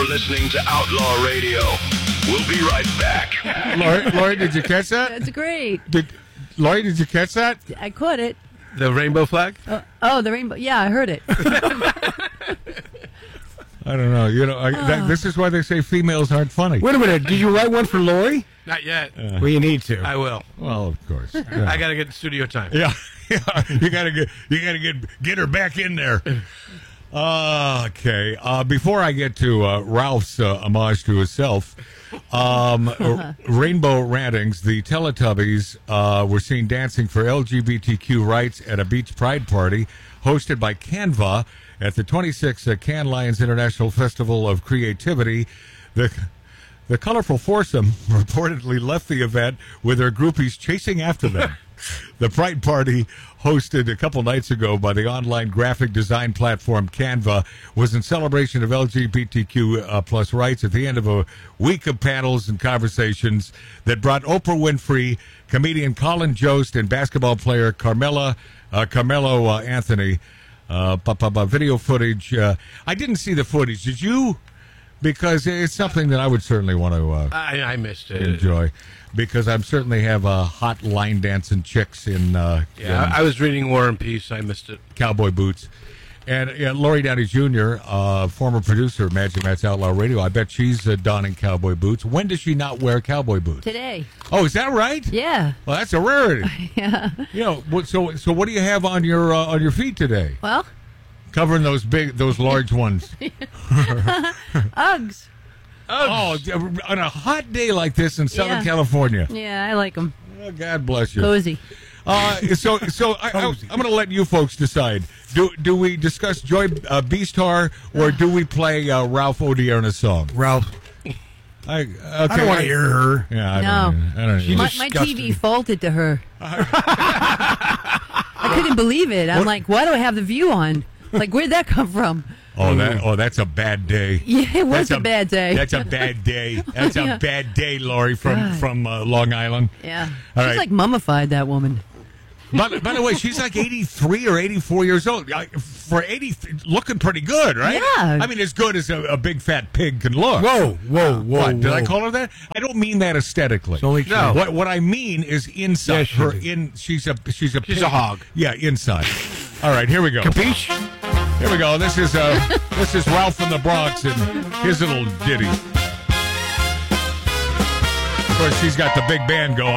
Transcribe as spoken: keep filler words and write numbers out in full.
You're listening to Outlaw Radio. We'll be right back. Lori, Lori, did you catch that? That's great. Did Lori, did you catch that? I caught it. The rainbow flag? Uh, oh, the rainbow. Yeah, I heard it. I don't know. You know, I, that, this is why they say females aren't funny. Wait a minute. Did you write one for Lori? Not yet. Uh, well, you need to. I will. Well, of course. Yeah. I got to get the studio time. Yeah, yeah. You gotta get, you gotta get, get her back in there. Uh, okay. Uh, before I get to uh, Ralph's uh, homage to himself, um, Rainbow Rantings, the Teletubbies uh, were seen dancing for L G B T Q rights at a beach pride party hosted by Canva at the twenty-sixth uh, Cannes Lions International Festival of Creativity. The The colorful foursome reportedly left the event with their groupies chasing after them. The Pride Party, hosted a couple nights ago by the online graphic design platform Canva, was in celebration of L G B T Q uh, plus rights at the end of a week of panels and conversations that brought Oprah Winfrey, comedian Colin Jost, and basketball player Carmela, uh, Carmelo uh, Anthony. Uh, video footage. Uh, I didn't see the footage. Did you? Because it's something that I would certainly want to uh, I, I missed it. enjoy. Because I certainly have uh, hot line dancing chicks in, uh, Yeah, in I was reading War and Peace. I missed it. cowboy boots. And uh, Lori Downey Junior, uh, former producer of Magic Matt's Outlaw Radio, I bet she's uh, donning cowboy boots. When does she not wear cowboy boots? Today. Oh, is that right? Yeah. Well, that's a rarity. Yeah. You know, what, so so what do you have on your uh, on your feet today? Well, Covering those big, those large ones. Uggs. Oh, on a hot day like this in Southern Yeah. California. Yeah, I like them. Oh, God bless you. Cozy. Uh, so, so I, I, I'm going to let you folks decide. Do do we discuss Joy uh, Beastar or do we play uh, Ralph Odierna's song? Ralph. I, okay, I don't want to hear her. Yeah, I No. don't. I don't. My, my T V faulted to her. I couldn't believe it. I'm What? like, why do I have the view on? Like, where'd that come from? Oh, that. Oh, that's a bad day. Yeah, it was That's a bad day. That's a bad day. That's Yeah. a bad day, Lori from God. from uh, Long Island. Yeah. All She's right. like mummified, that woman. By, by the way, she's like eighty-three or eighty-four years old. I- For eighty, looking pretty good, right? Yeah. I mean, as good as a, a big fat pig can look. Whoa, whoa, whoa. What, did I whoa. call her that? I don't mean that aesthetically. It's only true. No. What what I mean is inside. Yes, you her do. in she's a she's a She's pig. a hog. Yeah, inside. All right, here we go. Capiche? Here we go. This is uh this is Ralph from the Bronx and his little ditty. Of course, she's got the big band going.